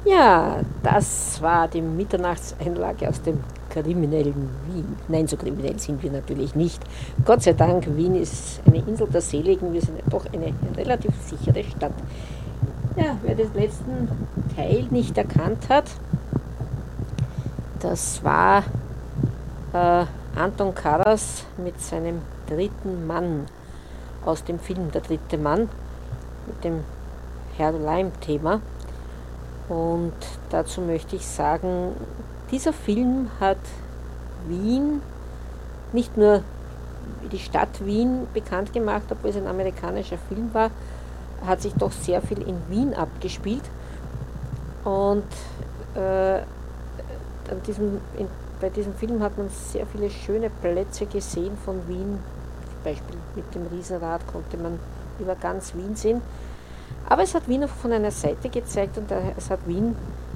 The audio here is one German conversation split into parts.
Ja, das war die Mitternachtseinlage aus dem kriminellen Wien. Nein, so kriminell sind wir natürlich nicht. Gott sei Dank, Wien ist eine Insel der Seligen. Wir sind ja doch eine relativ sichere Stadt. Ja, wer den letzten Teil nicht erkannt hat, das war Anton Karas mit seinem dritten Mann aus dem Film Der dritte Mann mit dem Herr Leim-Thema. Und dazu möchte ich sagen, dieser Film hat Wien, nicht nur die Stadt Wien bekannt gemacht, obwohl es ein amerikanischer Film war, hat sich doch sehr viel in Wien abgespielt. Und bei diesem Film hat man sehr viele schöne Plätze gesehen von Wien. Zum Beispiel mit dem Riesenrad konnte man über ganz Wien sehen. Aber es hat Wien auch von einer Seite gezeigt und es hat Wien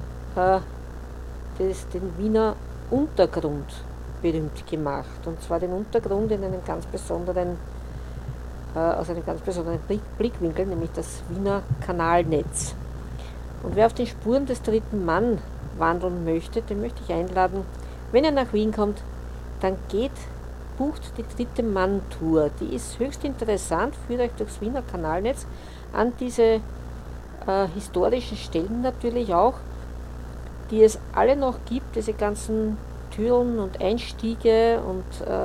den Wiener Untergrund berühmt gemacht. Und zwar den Untergrund in einem ganz besonderen, aus einem ganz besonderen Blickwinkel, nämlich das Wiener Kanalnetz. Und wer auf den Spuren des dritten Mann wandeln möchte, den möchte ich einladen, wenn er nach Wien kommt, dann bucht die dritte Mann-Tour. Die ist höchst interessant, führt euch durchs Wiener Kanalnetz an diese historischen Stellen natürlich auch, die es alle noch gibt, diese ganzen Türen und Einstiege und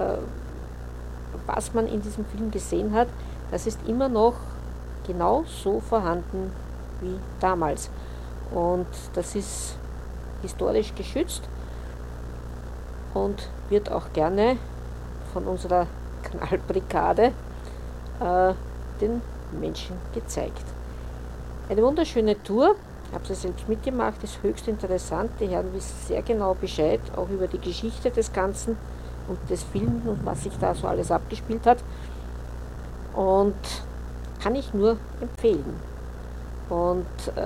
was man in diesem Film gesehen hat, das ist immer noch genau so vorhanden wie damals. Und das ist historisch geschützt und wird auch gerne von unserer Kanalbrigade den Menschen gezeigt. Eine wunderschöne Tour, ich habe sie selbst mitgemacht, ist höchst interessant. Die Herren wissen sehr genau Bescheid, auch über die Geschichte des Ganzen und des Films und was sich da so alles abgespielt hat. Und kann ich nur empfehlen. Und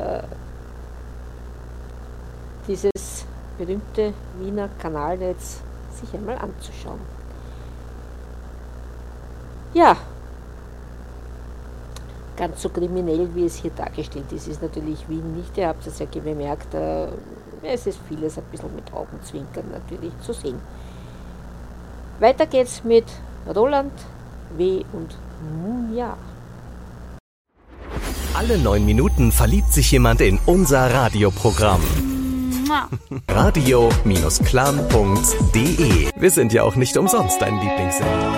dieses berühmte Wiener Kanalnetz sich einmal anzuschauen. Ja, ganz so kriminell, wie es hier dargestellt ist natürlich Wien nicht. Ihr habt es ja bemerkt, es ist vieles ein bisschen mit Augenzwinkern natürlich zu sehen. Weiter geht's mit Roland W. und Munja. Alle 9 Minuten verliebt sich jemand in unser Radioprogramm. Radio-clan.de. Wir sind ja auch nicht umsonst dein Lieblingssender.